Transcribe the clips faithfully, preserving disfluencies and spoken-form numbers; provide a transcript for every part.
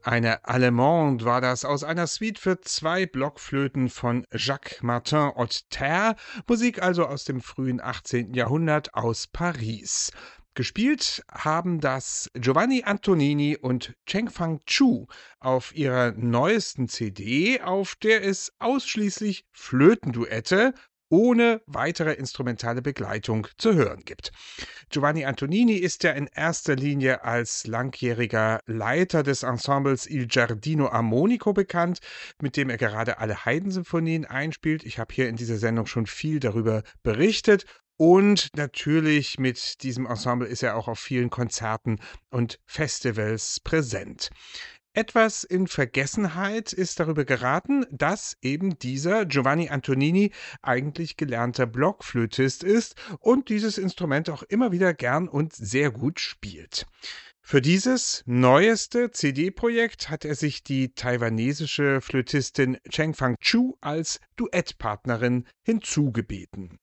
Eine Allemande war das aus einer Suite für zwei Blockflöten von Jacques Martin Otter, Musik also aus dem frühen achtzehnten. Jahrhundert aus Paris. Gespielt haben das Giovanni Antonini und Cheng-Fang Chu auf ihrer neuesten C D, auf der es ausschließlich Flötenduette ohne weitere instrumentale Begleitung zu hören gibt. Giovanni Antonini ist ja in erster Linie als langjähriger Leiter des Ensembles Il Giardino Armonico bekannt, mit dem er gerade alle Haydn-Symphonien einspielt. Ich habe hier in dieser Sendung schon viel darüber berichtet. Und natürlich mit diesem Ensemble ist er auch auf vielen Konzerten und Festivals präsent. Etwas in Vergessenheit ist darüber geraten, dass eben dieser Giovanni Antonini eigentlich gelernter Blockflötist ist und dieses Instrument auch immer wieder gern und sehr gut spielt. Für dieses neueste C D-Projekt hat er sich die taiwanesische Flötistin Cheng-Fang Chu als Duettpartnerin hinzugebeten.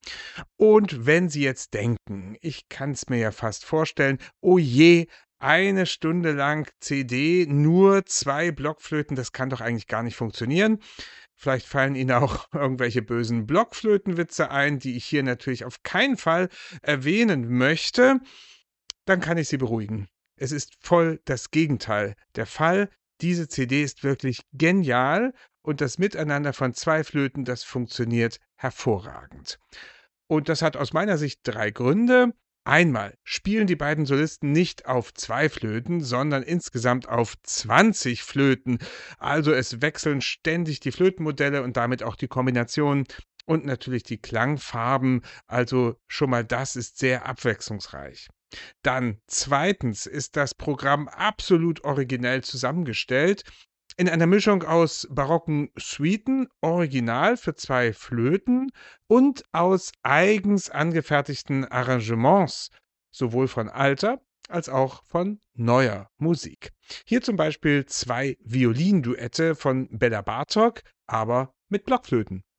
Und wenn Sie jetzt denken, ich kann es mir ja fast vorstellen, oh je, eine Stunde lang C D, nur zwei Blockflöten, das kann doch eigentlich gar nicht funktionieren. Vielleicht fallen Ihnen auch irgendwelche bösen Blockflötenwitze ein, die ich hier natürlich auf keinen Fall erwähnen möchte. Dann kann ich Sie beruhigen. Es ist voll das Gegenteil der Fall. Diese C D ist wirklich genial und das Miteinander von zwei Flöten, das funktioniert hervorragend. Und das hat aus meiner Sicht drei Gründe. Einmal spielen die beiden Solisten nicht auf zwei Flöten, sondern insgesamt auf zwanzig Flöten. Also es wechseln ständig die Flötenmodelle und damit auch die Kombinationen und natürlich die Klangfarben. Also schon mal das ist sehr abwechslungsreich. Dann zweitens ist das Programm absolut originell zusammengestellt. In einer Mischung aus barocken Suiten, original für zwei Flöten und aus eigens angefertigten Arrangements, sowohl von alter als auch von neuer Musik. Hier zum Beispiel zwei Violinduette von Bela Bartok, aber mit Blockflöten.